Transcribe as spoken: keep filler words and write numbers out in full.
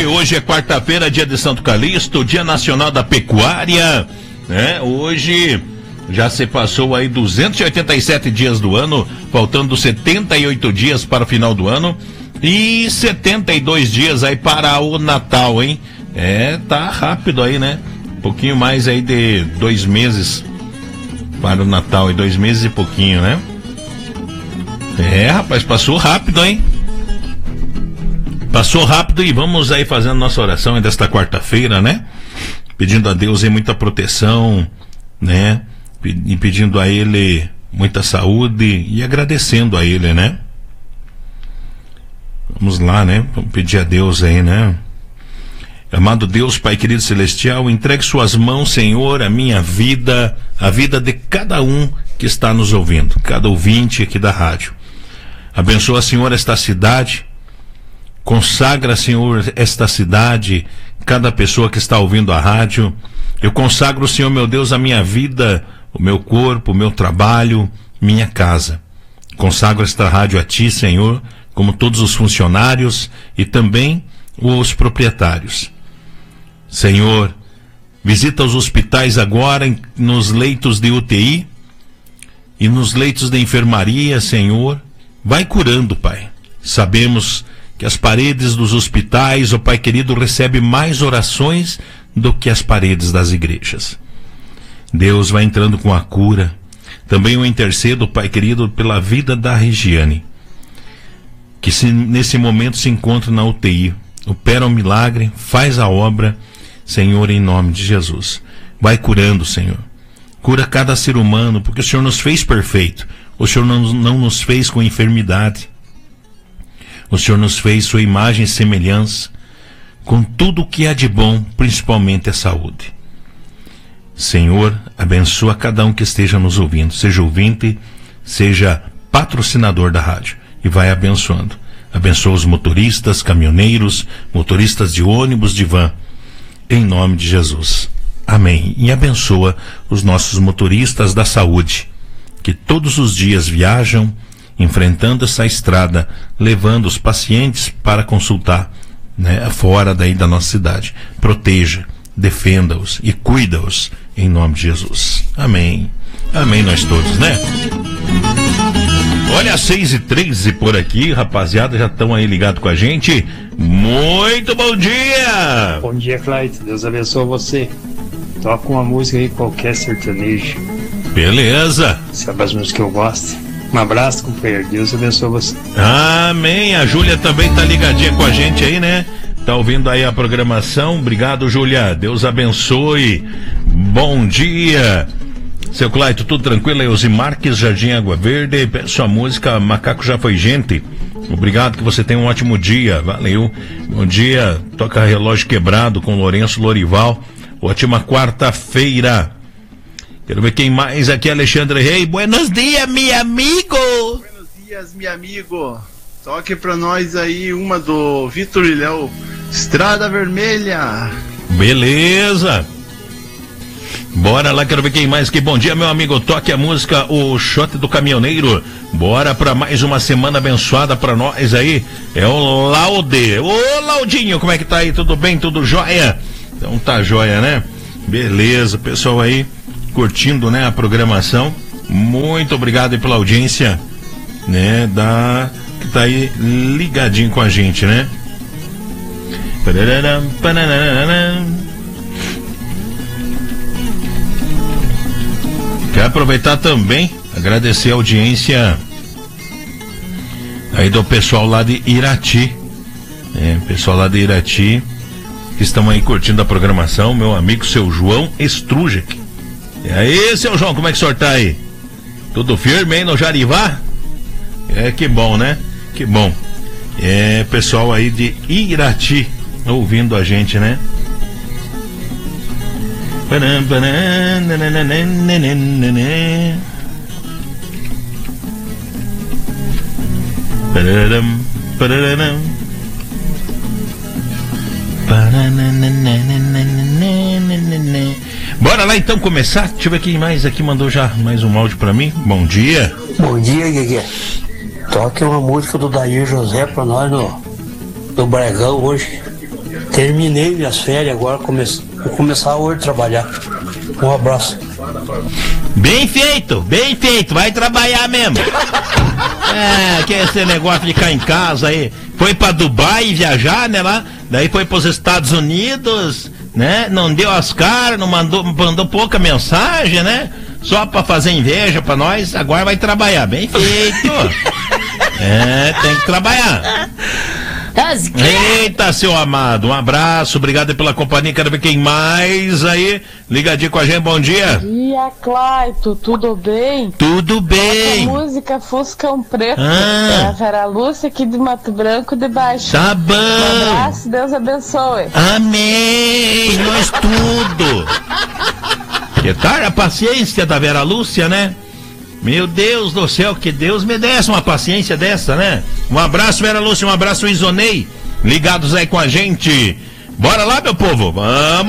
Hoje, hoje é quarta-feira, dia de Santo Calixto, dia nacional da pecuária, né? Hoje já se passou aí duzentos e oitenta e sete dias do ano, faltando setenta e oito dias para o final do ano e setenta e dois dias aí para o Natal, hein? É, tá rápido aí, né? Um pouquinho mais aí de dois meses para o Natal, e dois meses e pouquinho, né? É, rapaz, passou rápido, hein? Passou rápido, e vamos aí fazendo nossa oração aí desta quarta-feira, né? Pedindo a Deus aí muita proteção, né? E pedindo a Ele muita saúde e agradecendo a Ele, né? Vamos lá, né? Vamos pedir a Deus aí, né? Amado Deus, Pai querido celestial, entregue suas mãos, Senhor, a minha vida, a vida de cada um que está nos ouvindo, cada ouvinte aqui da rádio. Abençoa, Senhor, esta cidade. Consagra, Senhor, esta cidade, cada pessoa que está ouvindo a rádio. Eu consagro, Senhor, meu Deus, a minha vida, o meu corpo, o meu trabalho, minha casa. Consagro esta rádio a Ti, Senhor, como todos os funcionários e também os proprietários. Senhor, visita os hospitais agora, nos leitos de U T I e nos leitos de enfermaria, Senhor. Vai curando, Pai. Sabemos que as paredes dos hospitais, ó Pai querido, recebe mais orações do que as paredes das igrejas. Deus vai entrando com a cura. Também eu intercedo, Pai querido, pela vida da Regiane, que se, nesse momento se encontra na U T I. Opera um milagre, faz a obra, Senhor, em nome de Jesus. Vai curando, Senhor. Cura cada ser humano, porque o Senhor nos fez perfeito. O Senhor não, não nos fez com enfermidade. O Senhor nos fez sua imagem e semelhança, com tudo o que há de bom, principalmente a saúde. Senhor, abençoa cada um que esteja nos ouvindo, seja ouvinte, seja patrocinador da rádio, e vai abençoando. Abençoa os motoristas, caminhoneiros, motoristas de ônibus, de van, em nome de Jesus. Amém. E abençoa os nossos motoristas da saúde, que todos os dias viajam, enfrentando essa estrada, levando os pacientes para consultar, né, fora daí da nossa cidade. Proteja, defenda-os e cuida-os, em nome de Jesus. Amém. Amém, nós todos, né? Olha, seis e treze por aqui, rapaziada, já estão aí ligados com a gente. Muito bom dia! Bom dia, Clayton. Deus abençoe você. Toca uma música aí, qualquer sertanejo. Beleza. Sabe as músicas que eu gosto? Um abraço, companheiro. Deus abençoe você. Amém. A Júlia também tá ligadinha com a gente aí, né? Tá ouvindo aí a programação. Obrigado, Júlia. Deus abençoe. Bom dia. Seu Clayton, tudo tranquilo? Eusi Marques, Jardim Água Verde. Sua música Macaco Já Foi Gente. Obrigado, que você tenha um ótimo dia. Valeu. Bom dia. Toca Relógio Quebrado com Lourenço Lorival. Ótima quarta-feira. Quero ver quem mais aqui, Alexandre Rei. Buenos dias, meu amigo. Buenos dias, meu amigo. Toque pra nós aí uma do Vitor e Léo, Estrada Vermelha. Beleza. Bora lá, quero ver quem mais aqui. Bom dia, meu amigo. Toque a música O Shot do Caminhoneiro. Bora pra mais uma semana abençoada pra nós aí. É o Laude. Ô, Laudinho, como é que tá aí? Tudo bem? Tudo jóia? Então tá jóia, né? Beleza, pessoal aí curtindo, né, a programação. Muito obrigado aí pela audiência, né, da que tá aí ligadinho com a gente, né? Quero aproveitar também, agradecer a audiência aí do pessoal lá de Irati, né, pessoal lá de Irati que estão aí curtindo a programação. Meu amigo, seu João Strujek. E aí, seu João, como é que o senhor tá aí? Tudo firme aí no Jarivá? É, que bom, né? Que bom. É, pessoal aí de Irati ouvindo a gente, né? Bora lá então começar. Deixa eu ver quem mais aqui mandou já mais um áudio pra mim. Bom dia. Bom dia, Guiguê. Toque uma música do Daí José pra nós no, no Bregão hoje. Terminei minhas férias agora, come... vou começar hoje a trabalhar. Um abraço. Bem feito, bem feito, vai trabalhar mesmo. É, que esse negócio de ficar em casa aí. Foi pra Dubai viajar, né, lá. Daí foi pros Estados Unidos, né? Não deu as caras, não mandou, mandou pouca mensagem, né? Só pra fazer inveja pra nós, agora vai trabalhar. Bem feito. É, tem que trabalhar. Eita, seu amado, um abraço, obrigado pela companhia, quero ver quem mais aí, ligadinho com a gente, bom dia. Bom dia, Claito, tudo bem? Tudo bem. A música Fuscão Preto, ah. é a Vera Lúcia aqui de Mato Branco de Baixo. Tá bom. Um abraço, Deus abençoe. Amém, nós tudo. Que tal a paciência da Vera Lúcia, né? Meu Deus do céu, que Deus me desse uma paciência dessa, né? Um abraço, Vera Lúcia, um abraço, Isonei, ligados aí com a gente. Bora lá, meu povo, vamos.